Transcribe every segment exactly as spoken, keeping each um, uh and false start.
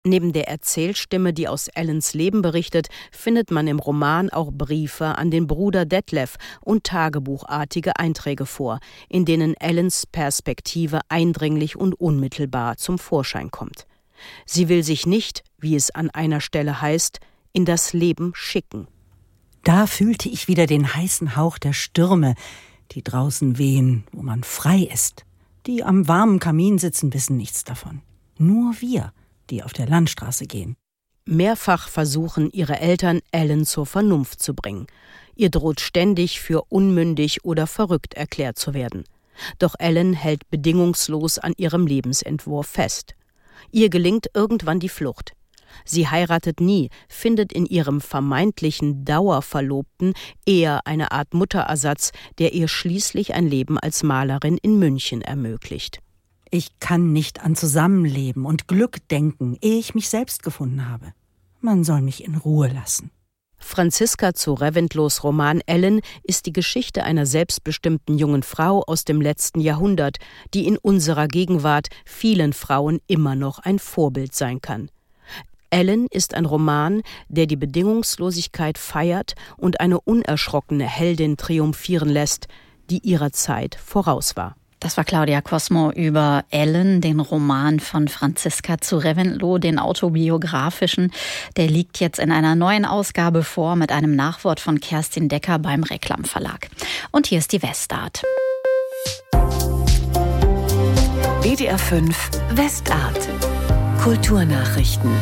Neben der Erzählstimme, die aus Ellens Leben berichtet, findet man im Roman auch Briefe an den Bruder Detlef und tagebuchartige Einträge vor, in denen Ellens Perspektive eindringlich und unmittelbar zum Vorschein kommt. Sie will sich nicht, wie es an einer Stelle heißt, in das Leben schicken. Da fühlte ich wieder den heißen Hauch der Stürme, die draußen wehen, wo man frei ist. Die am warmen Kamin sitzen, wissen nichts davon. Nur wir, die auf der Landstraße gehen. Mehrfach versuchen ihre Eltern, Ellen zur Vernunft zu bringen. Ihr droht ständig, für unmündig oder verrückt erklärt zu werden. Doch Ellen hält bedingungslos an ihrem Lebensentwurf fest. Ihr gelingt irgendwann die Flucht. Sie heiratet nie, findet in ihrem vermeintlichen Dauerverlobten eher eine Art Mutterersatz, der ihr schließlich ein Leben als Malerin in München ermöglicht. Ich kann nicht an Zusammenleben und Glück denken, ehe ich mich selbst gefunden habe. Man soll mich in Ruhe lassen. Franziska zu Reventlows Roman Ellen ist die Geschichte einer selbstbestimmten jungen Frau aus dem letzten Jahrhundert, die in unserer Gegenwart vielen Frauen immer noch ein Vorbild sein kann. Ellen ist ein Roman, der die Bedingungslosigkeit feiert und eine unerschrockene Heldin triumphieren lässt, die ihrer Zeit voraus war. Das war Claudia Cosmo über Ellen, den Roman von Franziska zu Reventlow, den autobiografischen. Der liegt jetzt in einer neuen Ausgabe vor mit einem Nachwort von Kerstin Decker beim Reklam Verlag. Und hier ist die Westart. B D R fünf Westart. Kulturnachrichten.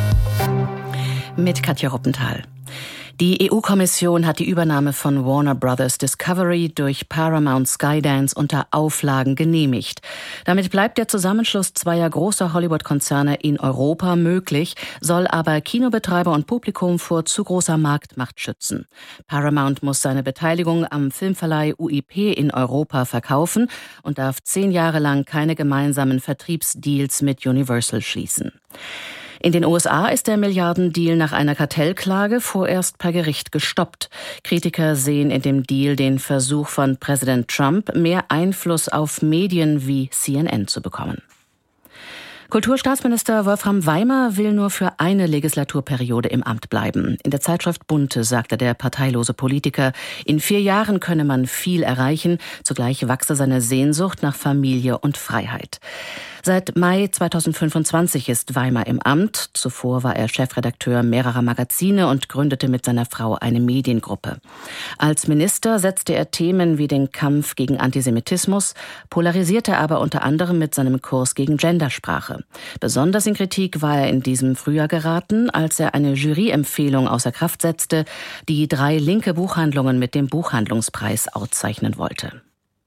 Mit Katja Ruppenthal. Die E U-Kommission hat die Übernahme von Warner Brothers Discovery durch Paramount Skydance unter Auflagen genehmigt. Damit bleibt der Zusammenschluss zweier großer Hollywood-Konzerne in Europa möglich, soll aber Kinobetreiber und Publikum vor zu großer Marktmacht schützen. Paramount muss seine Beteiligung am Filmverleih U I P in Europa verkaufen und darf zehn Jahre lang keine gemeinsamen Vertriebsdeals mit Universal schließen. In den U S A ist der Milliardendeal nach einer Kartellklage vorerst per Gericht gestoppt. Kritiker sehen in dem Deal den Versuch von Präsident Trump, mehr Einfluss auf Medien wie C N N zu bekommen. Kulturstaatsminister Wolfram Weimer will nur für eine Legislaturperiode im Amt bleiben. In der Zeitschrift Bunte sagte der parteilose Politiker, in vier Jahren könne man viel erreichen, zugleich wachse seine Sehnsucht nach Familie und Freiheit. Seit Mai zweitausendfünfundzwanzig ist Weimer im Amt. Zuvor war er Chefredakteur mehrerer Magazine und gründete mit seiner Frau eine Mediengruppe. Als Minister setzte er Themen wie den Kampf gegen Antisemitismus, polarisierte aber unter anderem mit seinem Kurs gegen Gendersprache. Besonders in Kritik war er in diesem Frühjahr geraten, als er eine Juryempfehlung außer Kraft setzte, die drei linke Buchhandlungen mit dem Buchhandlungspreis auszeichnen wollte.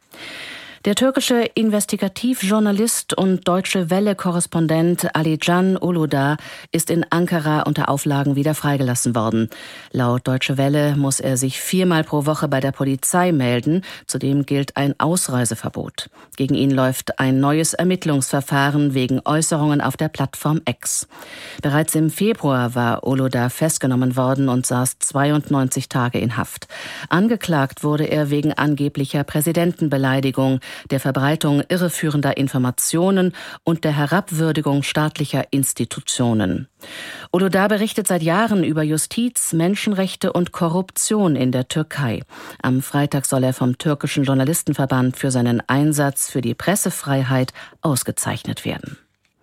Der türkische Investigativjournalist und Deutsche Welle-Korrespondent Ali Can Uludağ ist in Ankara unter Auflagen wieder freigelassen worden. Laut Deutsche Welle muss er sich viermal pro Woche bei der Polizei melden. Zudem gilt ein Ausreiseverbot. Gegen ihn läuft ein neues Ermittlungsverfahren wegen Äußerungen auf der Plattform X. Bereits im Februar war Uludağ festgenommen worden und saß zweiundneunzig Tage in Haft. Angeklagt wurde er wegen angeblicher Präsidentenbeleidigung, der Verbreitung irreführender Informationen und der Herabwürdigung staatlicher Institutionen. Uludağ berichtet seit Jahren über Justiz, Menschenrechte und Korruption in der Türkei. Am Freitag soll er vom türkischen Journalistenverband für seinen Einsatz für die Pressefreiheit ausgezeichnet werden.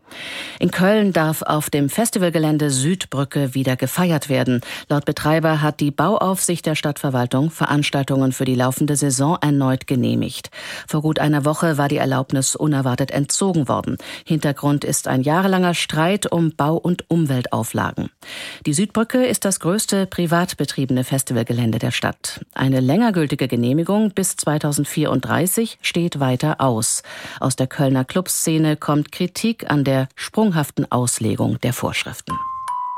In Köln darf auf dem Festivalgelände Südbrücke wieder gefeiert werden. Laut Betreiber hat die Bauaufsicht der Stadtverwaltung Veranstaltungen für die laufende Saison erneut genehmigt. Vor gut einer Woche war die Erlaubnis unerwartet entzogen worden. Hintergrund ist ein jahrelanger Streit um Bau- und Umweltauflagen. Die Südbrücke ist das größte privat betriebene Festivalgelände der Stadt. Eine länger gültige Genehmigung bis zweitausendvierunddreißig steht weiter aus. Aus der Kölner Clubszene kommt Kritik an der sprunghaften Auslegung der Vorschriften.